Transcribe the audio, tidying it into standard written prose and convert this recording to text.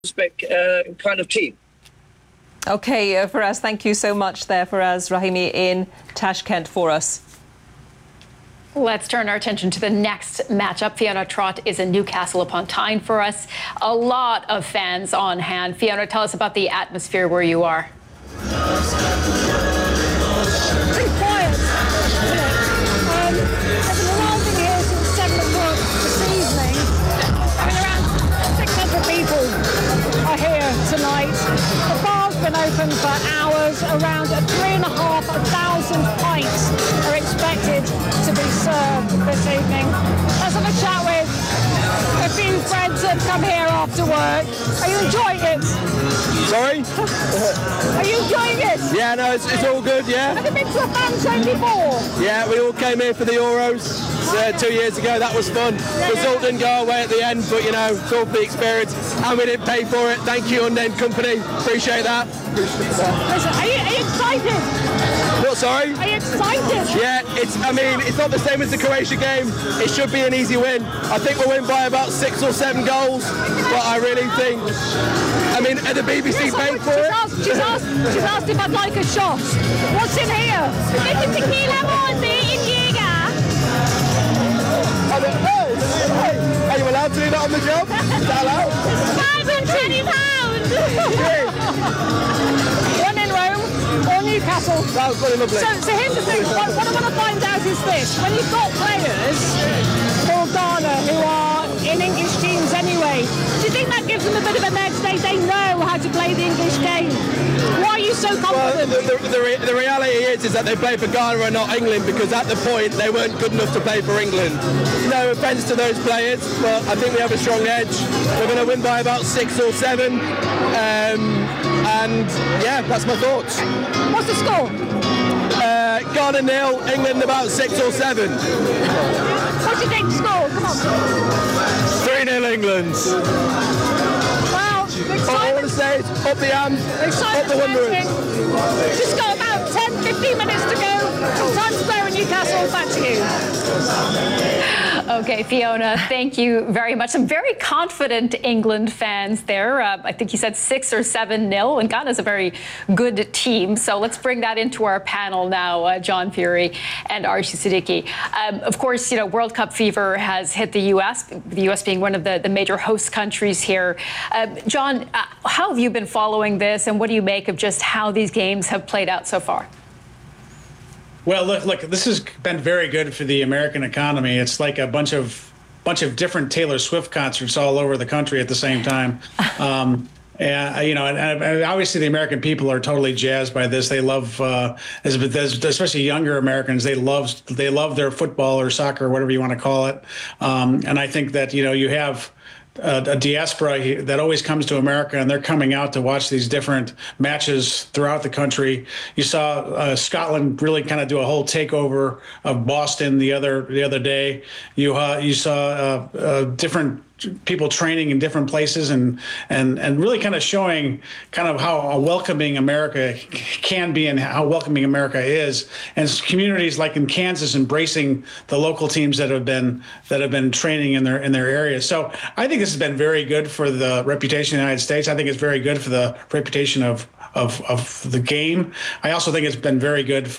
kind of team. Okay, Faraz, thank you so much there, Faraz Rahimi in Tashkent for us. Let's turn our attention to the next matchup. Fiona Trott is in Newcastle upon Tyne for us. A lot of fans on hand. Fiona, tell us about the atmosphere where you are. Pretty quiet. I've been arriving here since 7 o'clock this evening. Around 600 people are here tonight. The bar's been open for hours. Around 3,500 pints are expected to be served this evening. Let's have a chat with a few friends that have come here after work. Are you enjoying it? Sorry? Are you enjoying it? Yeah, no, it's all good, yeah. Have you been to a fan zone before? Yeah, we all came here for the Euros 2 years ago. That was fun. Result didn't go our way at the end, but you know, it's all for the experience. And we didn't pay for it. Thank you, Unnamed Company. Appreciate that. Listen, are you excited? What, sorry? Are you excited? Yeah, it's not the same as the Croatia game. It should be an easy win. I think we'll win by about 6 or 7 goals, but I really think, are the BBC paying for it? She's asked if I'd like a shot. What's in here? It's a tequila Monty in Jaeger. Are you allowed to do that on the job? Is that allowed? £520. One in Rome or Newcastle. That was very lovely. So here's the thing. What I want to find out is this: when you've got players for Ghana who are in English teams anyway, do you think that gives them a bit of an edge? They know how to play the English game. Why are you so confident? Well, the reality is that they play for Ghana and not England, because at the point they weren't good enough to play for England. No offence to those players, but I think we have a strong edge. We're going to win by about 6 or 7. And yeah, that's my thoughts. What's the score? Ghana 0, England about 6 or 7. What do you think the score? Come on. 3-0 England. Well, All I want to say is up the hand, up the Wanderers. Just got about 10-15 minutes to go. Times Square in Newcastle. Back to you. Okay, Fiona, thank you very much. Some very confident England fans there. I think you said 6 or 7-0, and Ghana's a very good team. So let's bring that into our panel now, John Fury and Archie Siddiqui. Of course, World Cup fever has hit the U.S., the U.S. being one of the major host countries here. John, how have you been following this, and what do you make of just how these games have played out so far? Well, look, this has been very good for the American economy. It's like a bunch of different Taylor Swift concerts all over the country at the same time. And obviously the American people are totally jazzed by this. They love, especially younger Americans, they love their football or soccer, whatever you want to call it. And I think that, you have a diaspora that always comes to America, and they're coming out to watch these different matches throughout the country. You saw Scotland really kind of do a whole takeover of Boston the other day. You saw different people training in different places and really kind of showing kind of how welcoming America can be and how welcoming America is, and communities like in Kansas embracing the local teams that have been training in their areas. So I think this has been very good for the reputation of the United States. I think it's very good for the reputation of the game. I also think it's been very good for